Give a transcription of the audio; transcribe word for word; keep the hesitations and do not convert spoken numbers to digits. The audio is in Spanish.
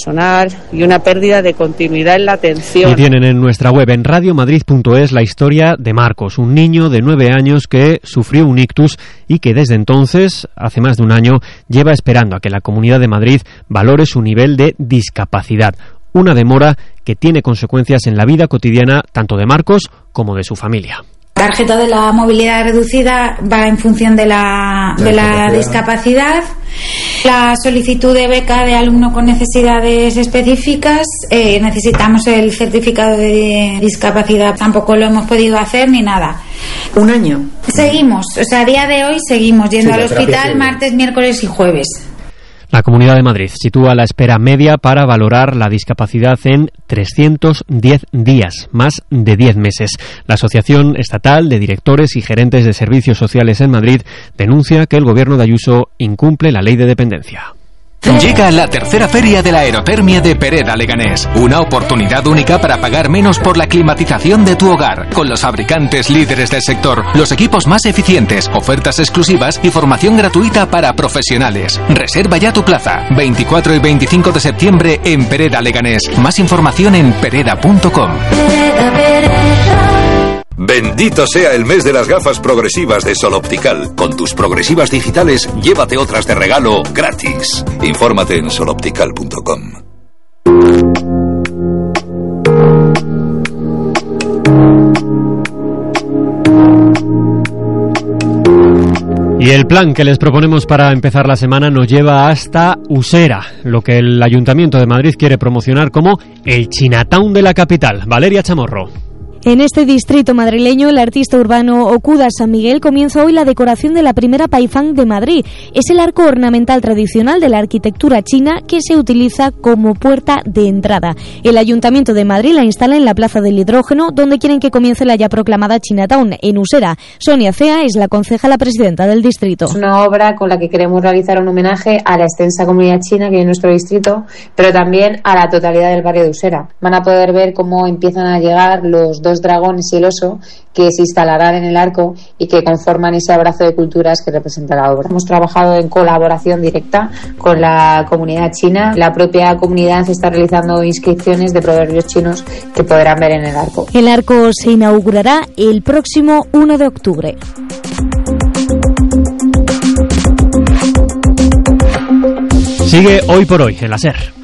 personal y una pérdida de continuidad en la atención. Y tienen en nuestra web en radio madrid punto es la historia de Marcos, un niño de nueve años que sufrió un ictus y que desde entonces, hace más de un año, lleva esperando a que la Comunidad de Madrid valore su nivel de discapacidad. Una demora que tiene consecuencias en la vida cotidiana tanto de Marcos como de su familia. La tarjeta de la movilidad reducida va en función de la, de la discapacidad. La solicitud de beca de alumno con necesidades específicas, eh, necesitamos el certificado de discapacidad. Tampoco lo hemos podido hacer ni nada. ¿Un año? Seguimos, o sea, a día de hoy seguimos yendo sí, al hospital martes, miércoles y jueves. La Comunidad de Madrid sitúa la espera media para valorar la discapacidad en trescientos diez días, más de diez meses. La Asociación Estatal de Directores y Gerentes de Servicios Sociales en Madrid denuncia que el gobierno de Ayuso incumple la ley de dependencia. Llega la tercera feria de la aerotermia de Pereda Leganés. Una oportunidad única para pagar menos por la climatización de tu hogar. Con los fabricantes líderes del sector, los equipos más eficientes, ofertas exclusivas y formación gratuita para profesionales. Reserva ya tu plaza. veinticuatro y veinticinco de septiembre en Pereda Leganés. Más información en pereda punto com. Bendito sea el mes de las gafas progresivas de Sol Optical. Con tus progresivas digitales, llévate otras de regalo gratis. Infórmate en sol optical punto com. Y el plan que les proponemos para empezar la semana nos lleva hasta Usera, lo que el Ayuntamiento de Madrid quiere promocionar como el Chinatown de la capital. Valeria Chamorro. En este distrito madrileño, el artista urbano Okuda San Miguel comienza hoy la decoración de la primera Paifang de Madrid. Es el arco ornamental tradicional de la arquitectura china que se utiliza como puerta de entrada. El Ayuntamiento de Madrid la instala en la Plaza del Hidrógeno, donde quieren que comience la ya proclamada Chinatown, en Usera. Sonia Cea es la concejala presidenta del distrito. Es una obra con la que queremos realizar un homenaje a la extensa comunidad china que hay en nuestro distrito, pero también a la totalidad del barrio de Usera. Van a poder ver cómo empiezan a llegar los dos dragones y el oso que se instalarán en el arco y que conforman ese abrazo de culturas que representa la obra. Hemos trabajado en colaboración directa con la comunidad china. La propia comunidad está realizando inscripciones de proverbios chinos que podrán ver en el arco. El arco se inaugurará el próximo uno de octubre. Sigue Hoy por Hoy en la SER.